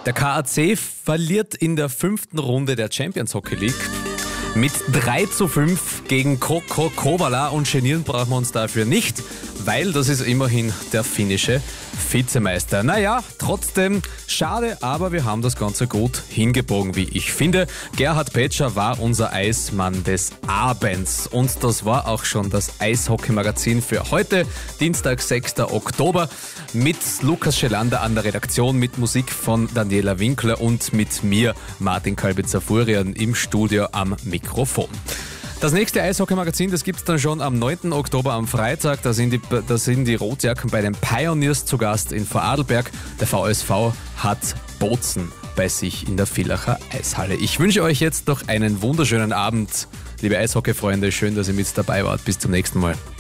Der KAC verliert in der 5. Runde der Champions Hockey League mit 3:5 gegen KK Kouvola und genieren brauchen wir uns dafür nicht, weil das ist immerhin der finnische Vizemeister. Naja, trotzdem schade, aber wir haben das Ganze gut hingebogen, wie ich finde. Gerhard Petscher war unser Eismann des Abends und das war auch schon das Eishockey-Magazin für heute, Dienstag, 6. Oktober, mit Lukas Schelander an der Redaktion, mit Musik von Daniela Winkler und mit mir, Martin Kalbitzer-Furian, im Studio am Mikrofon. Das nächste Eishockey-Magazin, das gibt's dann schon am 9. Oktober am Freitag. Da sind die Rotjacken bei den Pioneers zu Gast in Vorarlberg. Der VSV hat Bozen bei sich in der Villacher Eishalle. Ich wünsche euch jetzt noch einen wunderschönen Abend, liebe Eishockey-Freunde. Schön, dass ihr mit dabei wart. Bis zum nächsten Mal.